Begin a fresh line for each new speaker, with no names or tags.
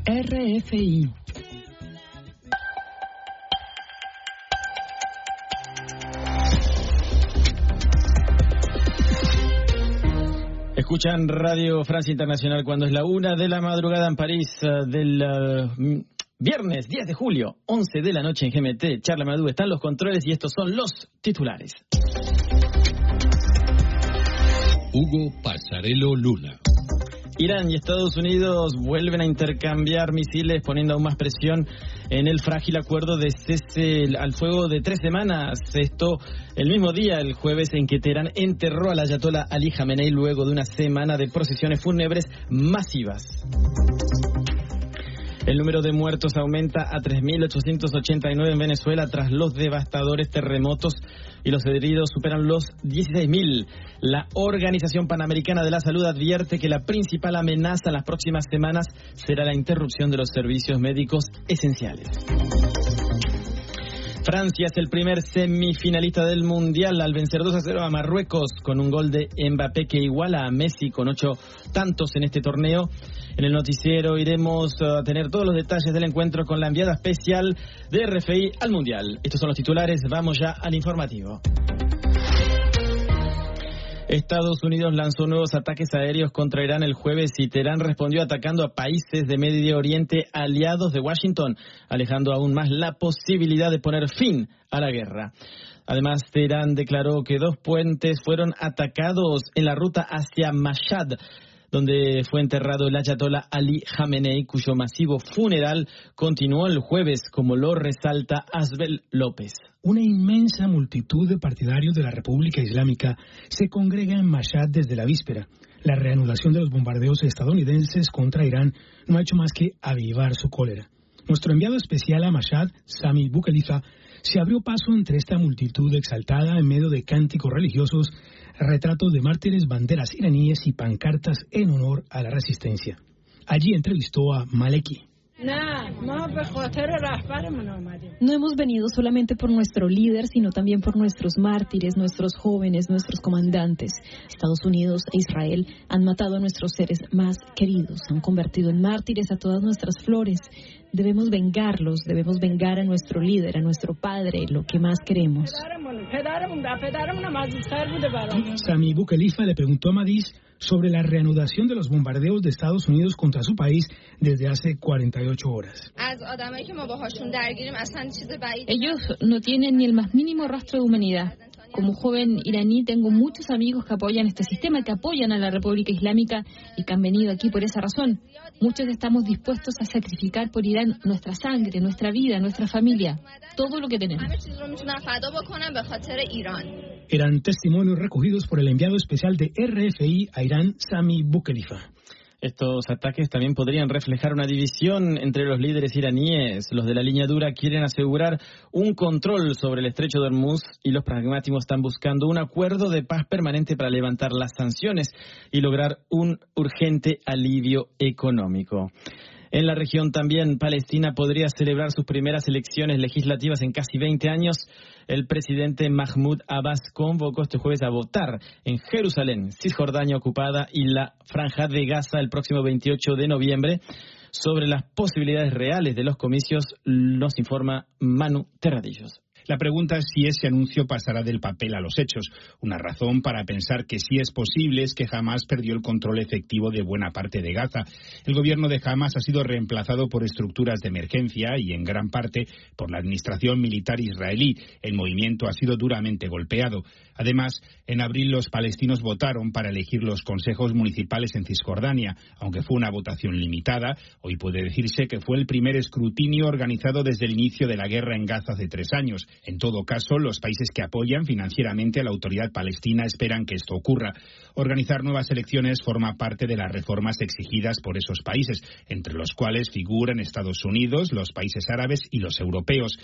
RFI.
Escuchan Radio Francia Internacional cuando es la 1 de la madrugada en París del viernes 10 de julio, 11 de la noche en GMT. Charles Amadou está en los controles y estos son los titulares.
Hugo Passarello Luna.
Irán y Estados Unidos vuelven a intercambiar misiles, poniendo aún más presión en el frágil acuerdo de cese al fuego de 3 semanas. Esto el mismo día, el jueves, en que Teherán enterró al ayatolá Ali Jamenei luego de una semana de procesiones fúnebres masivas. El número de muertos aumenta a 3.889 en Venezuela tras los devastadores terremotos y los heridos superan los 16.000. La Organización Panamericana de la Salud advierte que la principal amenaza en las próximas semanas será la interrupción de los servicios médicos esenciales. Francia es el primer semifinalista del Mundial al vencer 2-0 a Marruecos con un gol de Mbappé que iguala a Messi con 8 tantos en este torneo. En el noticiero iremos a tener todos los detalles del encuentro con la enviada especial de RFI al Mundial. Estos son los titulares, vamos ya al informativo. Estados Unidos lanzó nuevos ataques aéreos contra Irán el jueves y Teherán respondió atacando a países de Medio Oriente aliados de Washington, alejando aún más la posibilidad de poner fin a la guerra. Además, Teherán declaró que 2 puentes fueron atacados en la ruta hacia Mashhad, donde fue enterrado el ayatolá Ali Jamenei, cuyo masivo funeral continuó el jueves, como lo resalta Asbel López.
Una inmensa multitud de partidarios de la República Islámica se congrega en Mashhad desde la víspera. La reanudación de los bombardeos estadounidenses contra Irán no ha hecho más que avivar su cólera. Nuestro enviado especial a Mashhad, Sami Boukhelifa, se abrió paso entre esta multitud exaltada en medio de cánticos religiosos, retratos de mártires, banderas iraníes y pancartas en honor a la resistencia. Allí entrevistó a Maleki.
No hemos venido solamente por nuestro líder, sino también por nuestros mártires, nuestros jóvenes, nuestros comandantes. Estados Unidos e Israel han matado a nuestros seres más queridos, han convertido en mártires a todas nuestras flores. Debemos vengarlos, debemos vengar a nuestro líder, a nuestro padre, lo que más queremos.
Sami Boukhelifa le preguntó a Madis sobre la reanudación de los bombardeos de Estados Unidos contra su país desde hace 48 horas.
Ellos no tienen ni el más mínimo rastro de humanidad. Como joven iraní tengo muchos amigos que apoyan este sistema, que apoyan a la República Islámica y que han venido aquí por esa razón. Muchos estamos dispuestos a sacrificar por Irán nuestra sangre, nuestra vida, nuestra familia, todo lo que tenemos.
Eran testimonios recogidos por el enviado especial de RFI a Irán, Sami Boukhelifa.
Estos ataques también podrían reflejar una división entre los líderes iraníes. Los de la línea dura quieren asegurar un control sobre el estrecho de Hormuz y los pragmáticos están buscando un acuerdo de paz permanente para levantar las sanciones y lograr un urgente alivio económico. En la región también, Palestina podría celebrar sus primeras elecciones legislativas en casi 20 años. El presidente Mahmoud Abbas convocó este jueves a votar en Jerusalén, Cisjordania ocupada y la Franja de Gaza el próximo 28 de noviembre. Sobre las posibilidades reales de los comicios, nos informa Manu Terradillos.
La pregunta es si ese anuncio pasará del papel a los hechos. Una razón para pensar que sí es posible es que Hamás perdió el control efectivo de buena parte de Gaza. El gobierno de Hamás ha sido reemplazado por estructuras de emergencia y en gran parte por la administración militar israelí. El movimiento ha sido duramente golpeado. Además, en abril los palestinos votaron para elegir los consejos municipales en Cisjordania. Aunque fue una votación limitada, hoy puede decirse que fue el primer escrutinio organizado desde el inicio de la guerra en Gaza hace 3 años. En todo caso, los países que apoyan financieramente a la autoridad palestina esperan que esto ocurra. Organizar nuevas elecciones forma parte de las reformas exigidas por esos países, entre los cuales figuran Estados Unidos, los países árabes y los europeos.